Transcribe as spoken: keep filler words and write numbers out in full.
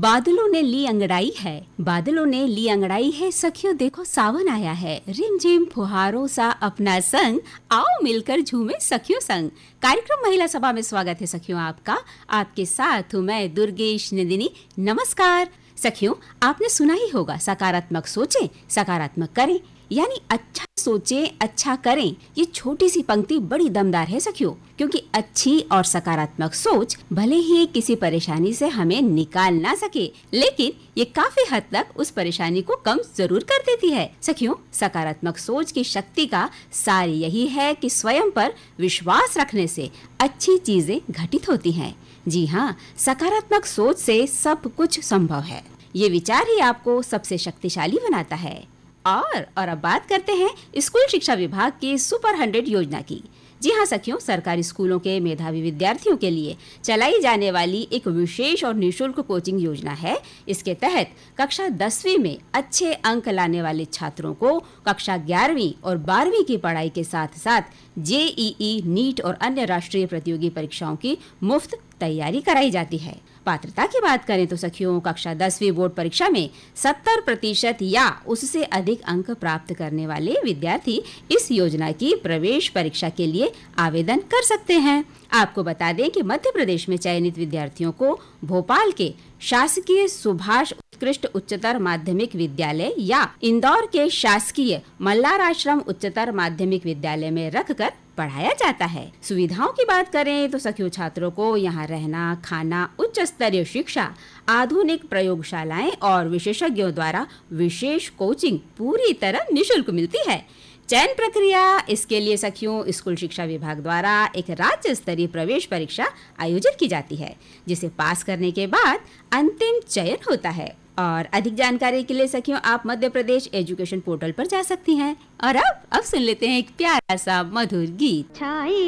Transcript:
बादलों ने ली अंगड़ाई है, बादलों ने ली अंगड़ाई है, सखियों देखो सावन आया है, रिमझिम फुहारों सा अपना संग, आओ मिलकर झूमे सखियों संग। कार्यक्रम महिला सभा में स्वागत है सखियों आपका। आपके साथ हूँ मैं दुर्गेश नंदिनी। नमस्कार सखियों, आपने सुना ही होगा सकारात्मक सोचें सकारात्मक करें, यानी अच्छा सोचें अच्छा करें। ये छोटी सी पंक्ति बड़ी दमदार है सखियों, क्योंकि अच्छी और सकारात्मक सोच भले ही किसी परेशानी से हमें निकाल ना सके, लेकिन ये काफी हद तक उस परेशानी को कम जरूर कर देती है। सखियों, सकारात्मक सोच की शक्ति का सार यही है कि स्वयं पर विश्वास रखने से अच्छी चीजें घटित होती हैं। जी हाँ, सकारात्मक सोच से सब कुछ संभव है। ये विचार ही आपको सबसे शक्तिशाली बनाता है। और और अब बात करते हैं स्कूल शिक्षा विभाग की सुपर हंड्रेड योजना की। जी हाँ सखियों, सरकारी स्कूलों के मेधावी विद्यार्थियों के लिए चलाई जाने वाली एक विशेष और निःशुल्क कोचिंग योजना है। इसके तहत कक्षा दसवीं में अच्छे अंक लाने वाले छात्रों को कक्षा ग्यारहवीं और बारहवीं की पढ़ाई के साथ साथ जेईई, नीट और अन्य राष्ट्रीय प्रतियोगी परीक्षाओं की मुफ्त तैयारी कराई जाती है। पात्रता की बात करें तो सखियों, कक्षा दसवीं बोर्ड परीक्षा में सत्तर प्रतिशत या उससे अधिक अंक प्राप्त करने वाले विद्यार्थी इस योजना की प्रवेश परीक्षा के लिए आवेदन कर सकते हैं। आपको बता दें कि मध्य प्रदेश में चयनित विद्यार्थियों को भोपाल के शासकीय सुभाष उत्कृष्ट उच्चतर माध्यमिक विद्यालय या इंदौर के शासकीय मल्लार आश्रम उच्चतर माध्यमिक विद्यालय में रखकर पढ़ाया जाता है। सुविधाओं की बात करें तो सखियों, छात्रों को यहाँ रहना, खाना, उच्च स्तरीय शिक्षा, आधुनिक प्रयोगशालाएं और विशेषज्ञों द्वारा विशेष कोचिंग पूरी तरह निःशुल्क मिलती है। चयन प्रक्रिया, इसके लिए सखियों स्कूल शिक्षा विभाग द्वारा एक राज्य स्तरीय प्रवेश परीक्षा आयोजित की जाती है, जिसे पास करने के बाद अंतिम चयन होता है। और अधिक जानकारी के लिए सखियों आप मध्य प्रदेश एजुकेशन पोर्टल पर जा सकती हैं। और अब अब सुन लेते हैं एक प्यारा सा मधुर गीत।